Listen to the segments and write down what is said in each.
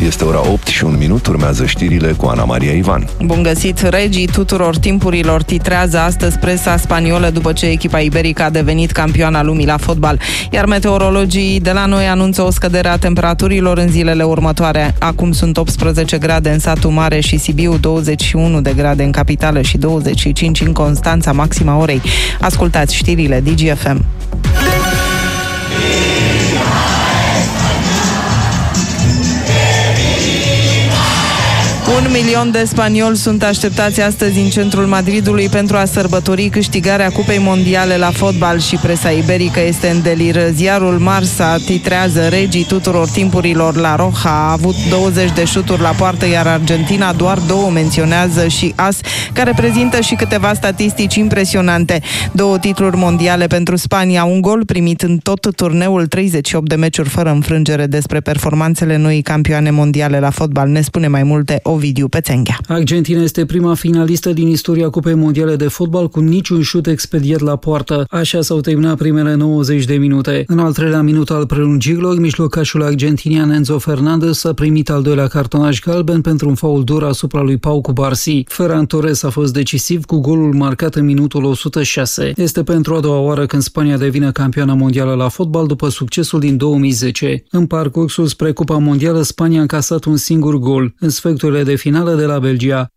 Este ora 8 și 1 minut, urmează știrile cu Ana Maria Ivan. Bun găsit, regii tuturor timpurilor titrează astăzi presa spaniolă după ce echipa iberică a devenit campioana lumii la fotbal. Iar meteorologii de la noi anunță o scădere a temperaturilor în zilele următoare. Acum sunt 18 grade în Satul Mare și Sibiu, 21 de grade în capitală și 25 în Constanța, maxima orei. Ascultați știrile DGFM. 1 milion de spanioli sunt așteptați astăzi în centrul Madridului pentru a sărbători câștigarea Cupei Mondiale la fotbal și presa iberică este în delir. Ziarul Marca titrează regii tuturor timpurilor. La Roja a avut 20 de șuturi la poartă, iar Argentina doar 2, menționează și AS, care prezintă și câteva statistici impresionante. 2 titluri mondiale pentru Spania, un gol primit în tot turneul, 38 de meciuri fără înfrângere. Despre performanțele noii campioane mondiale la fotbal ne spune mai multe Ovidiu Pețenghea. Argentina este prima finalistă din istoria Cupei Mondiale de fotbal cu niciun șut expediat la poartă. Așa s-au terminat primele 90 de minute. În al 3-lea minut al prelungirilor, mijlocașul argentinian Enzo Fernandez a primit al 2-lea cartonaș galben pentru un faul dur asupra lui Pau Cubarsí. Ferran Torres a fost decisiv cu golul marcat în minutul 106. Este pentru a doua oară când Spania devine campioană mondială la fotbal după succesul din 2010. În parcursul spre Cupa Mondială, Spania a încasat un singur gol în sferturile de finală de la Belgia.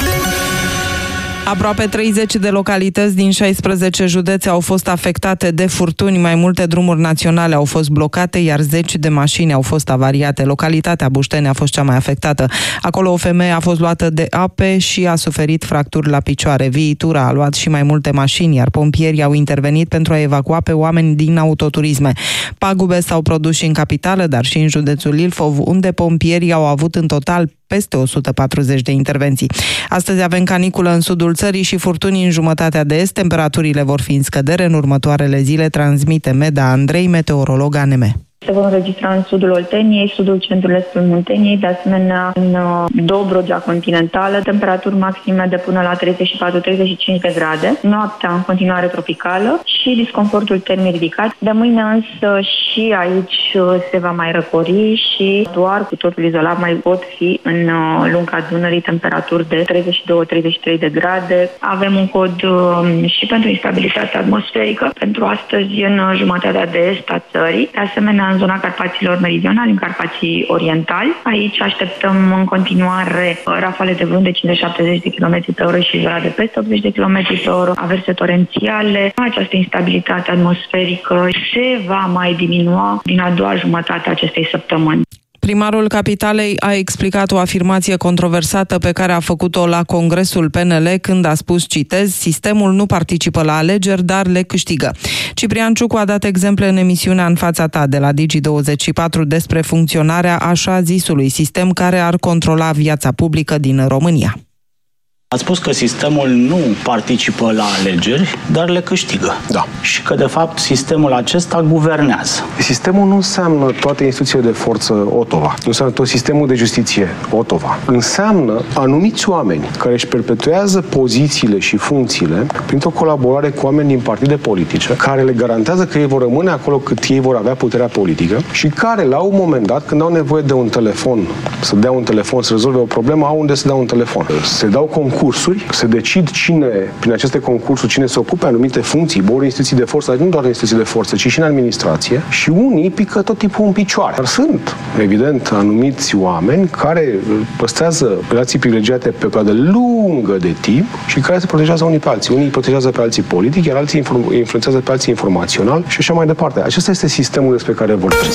Aproape 30 de localități din 16 județe au fost afectate de furtuni. Mai multe drumuri naționale au fost blocate, iar 10 de mașini au fost avariate. Localitatea Bușteni a fost cea mai afectată. Acolo o femeie a fost luată de ape și a suferit fracturi la picioare. Viitura a luat și mai multe mașini, iar pompierii au intervenit pentru a evacua pe oameni din autoturisme. Pagube s-au produs și în capitală, dar și în județul Ilfov, unde pompierii au avut în total peste 140 de intervenții. Astăzi avem caniculă în sudul țării și furtuni în jumătatea de est. Temperaturile vor fi în scădere în următoarele zile, transmite Meda Andrei, meteorolog ANM. Se vor înregistra în sudul Olteniei, sudul centrul-estul Munteniei, de asemenea în Dobrogea continentală, temperaturi maxime de până la 34-35 de grade, noaptea în continuare tropicală și disconfortul termic ridicat. De mâine însă și aici se va mai răcori și doar cu totul izolat mai pot fi în lunga Dunării temperaturi de 32-33 de grade. Avem un cod și pentru instabilitatea atmosferică pentru astăzi în jumătatea de est a țării. De asemenea, în zona Carpaților meridionali, în Carpații orientali. Aici așteptăm în continuare rafale de vânt de 50-70 de km pe oră și jura de peste 80 de km pe oră, averse torențiale. Această instabilitate atmosferică se va mai diminua din a doua jumătate a acestei săptămâni. Primarul Capitalei a explicat o afirmație controversată pe care a făcut-o la Congresul PNL când a spus, citez, sistemul nu participă la alegeri, dar le câștigă. Ciprian Ciucu a dat exemple în emisiunea În fața ta de la Digi24 despre funcționarea așa zisului sistem care ar controla viața publică din România. Ați spus că sistemul nu participă la alegeri, dar le câștigă. Da. Și că, de fapt, sistemul acesta guvernează. Sistemul nu înseamnă toate instituțiile de forță Otova. Nu înseamnă tot sistemul de justiție Otova. Înseamnă anumiți oameni care își perpetuează pozițiile și funcțiile printr-o colaborare cu oameni din partide politice, care le garantează că ei vor rămâne acolo cât ei vor avea puterea politică și care, la un moment dat, când au nevoie de un telefon, să dea un telefon, să rezolve o problemă, au unde să dea un telefon. Se dau concursuri, se decid cine, prin aceste concursuri, cine se ocupe anumite funcții, ori instituții de forță, dar nu doar instituții de forță, ci și în administrație, și unii pică tot timpul în picioare. Dar sunt, evident, anumiți oameni care păstrează relații privilegiate pe o perioadă lungă de timp și care se protejează unii pe alții. Unii protejează pe alții politic, iar alții influențează pe alții informațional și așa mai departe. Acesta este sistemul despre care vorbim.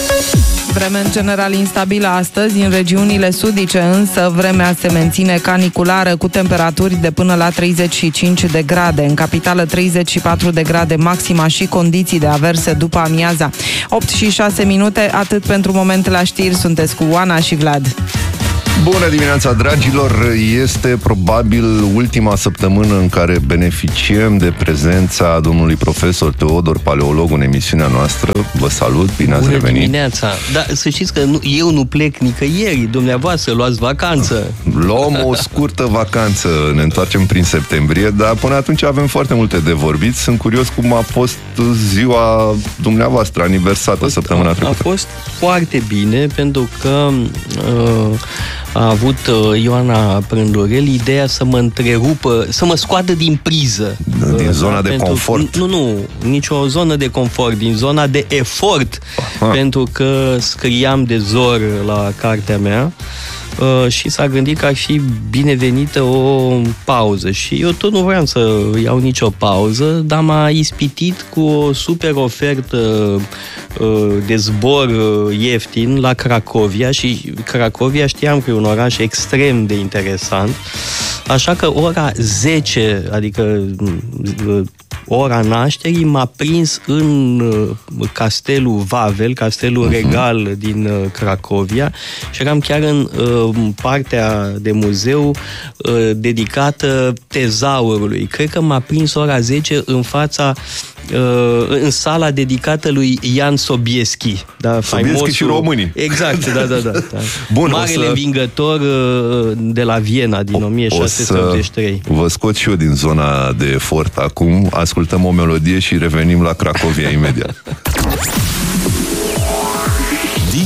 Vreme în general instabilă astăzi, în regiunile sudice însă vremea se menține caniculară cu temperaturi de până la 35 de grade. În capitală 34 de grade maxima și condiții de averse după amiaza. 8 și 6 minute, atât pentru moment la știri, sunteți cu Oana și Vlad. Bună dimineața, dragilor! Este probabil ultima săptămână în care beneficiem de prezența domnului profesor Teodor, paleolog, în emisiunea noastră. Vă salut, bine ați revenit! Bună dimineața! Da, să știți că eu nu plec nicăieri, dumneavoastră luați vacanță. Luăm o scurtă vacanță, ne întoarcem prin septembrie, dar până atunci avem foarte multe de vorbit. Sunt curios cum a fost ziua dumneavoastră, aniversată săptămâna trecută. A fost foarte bine, pentru că a avut Ioana Prândurel ideea să mă întrerupă, să mă scoată din priză. Din zona de confort. Nu, nicio zonă de confort, din zona de efort. Aha. Pentru că scriam de zor la cartea mea și s-a gândit că ar fi binevenită o pauză. Și eu tot nu vreau să iau nicio pauză, dar m-a ispitit cu o super ofertă de zbor ieftin la Cracovia, și Cracovia știam că e un oraș extrem de interesant, așa că ora 10, adică ora nașterii, m-a prins în castelul Vavel, castelul regal din Cracovia, și eram chiar în partea de muzeu dedicată tezaurului. Cred că m-a prins ora 10 în fața în sala dedicată lui Ian Sobieski. Da, Sobieski și românii. Exact, da. Bun, marele învingător de la Viena din 1683. Vă scot și eu din zona de efort acum, ascultăm o melodie și revenim la Cracovia imediat.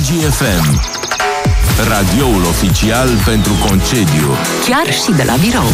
DGFM, radioul oficial pentru concediu. Chiar și de la birou.